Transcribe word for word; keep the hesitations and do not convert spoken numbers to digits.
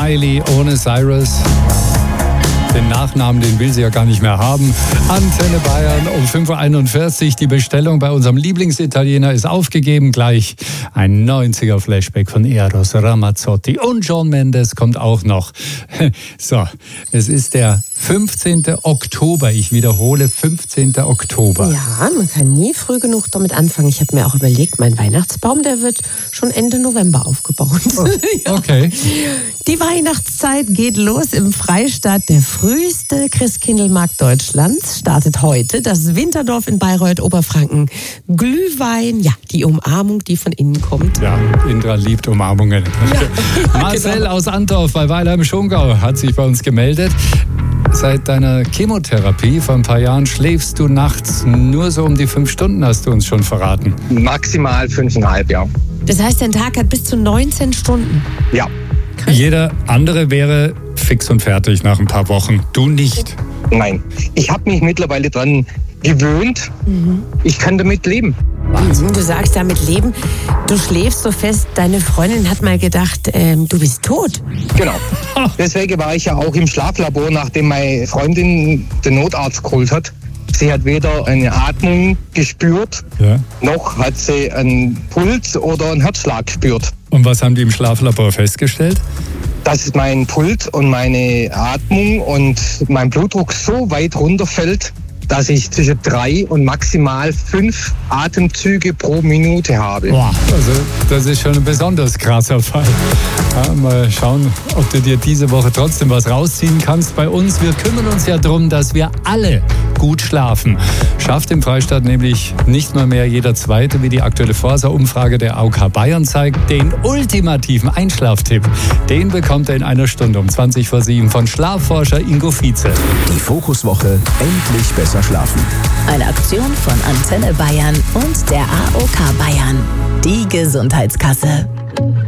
Miley ohne Cyrus. Den Nachnamen, den will sie ja gar nicht mehr haben. Antenne Bayern um fünf Uhr einundvierzig. Die Bestellung bei unserem Lieblingsitaliener ist aufgegeben. Gleich ein neunziger Flashback von Eros Ramazzotti. Und Shawn Mendes kommt auch noch. So, es ist der fünfzehnten Oktober. Ich wiederhole, fünfzehnten Oktober. Ja, man kann nie früh genug damit anfangen. Ich habe mir auch überlegt, mein Weihnachtsbaum, der wird schon Ende November aufgebaut. Oh, okay. Die Weihnachtszeit geht los im Freistaat. Der früheste Christkindlmarkt Deutschlands startet heute. Das Winterdorf in Bayreuth, Oberfranken. Glühwein, ja, die Umarmung, die von innen kommt. Ja, Indra liebt Umarmungen. Ja. Marcel genau. aus Antorf bei Weilheim-Schongau hat sich bei uns gemeldet. Seit deiner Chemotherapie vor ein paar Jahren schläfst du nachts nur so um die fünf Stunden, hast du uns schon verraten. Maximal fünfeinhalb, ja. Das heißt, dein Tag hat bis zu neunzehn Stunden. Ja. Krass. Jeder andere wäre fix und fertig nach ein paar Wochen. Du nicht. Nein. Ich habe mich mittlerweile dran gewöhnt. Mhm. Ich kann damit leben. Wahnsinn. Du sagst damit leben, du schläfst so fest, deine Freundin hat mal gedacht, ähm, du bist tot. Genau. Deswegen war ich ja auch im Schlaflabor, nachdem meine Freundin den Notarzt geholt hat. Sie hat weder eine Atmung gespürt, ja. noch hat sie einen Puls oder einen Herzschlag gespürt. Und was haben die im Schlaflabor festgestellt? Dass mein Puls und meine Atmung und mein Blutdruck so weit runterfällt, dass ich zwischen drei und maximal fünf Atemzüge pro Minute habe. Boah, also das ist schon ein besonders krasser Fall. Ja, mal schauen, ob du dir diese Woche trotzdem was rausziehen kannst bei uns. Wir kümmern uns ja darum, dass wir alle gut schlafen. Schafft im Freistaat nämlich nicht nur mehr jeder Zweite, wie die aktuelle Forsa-Umfrage der A O K Bayern zeigt. Den ultimativen Einschlaftipp, den bekommt er in einer Stunde um zwanzig vor sieben von Schlafforscher Ingo Vize. Die Fokuswoche endlich besser schlafen. Eine Aktion von Antenne Bayern und der A O K Bayern. Die Gesundheitskasse.